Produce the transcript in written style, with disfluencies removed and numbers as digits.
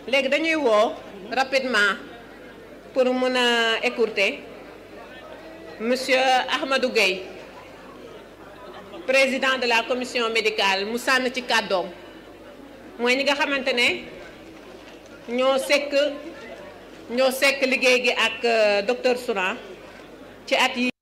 léegi dañuy woo rapidement pour mun a écourter monsieur Ahmadou Gueye président de la commission médicale mu sànn ci kàddoom mooy ñi nga xamante ne ñoo sekk liggéey gi ak docteur Souran ci at yi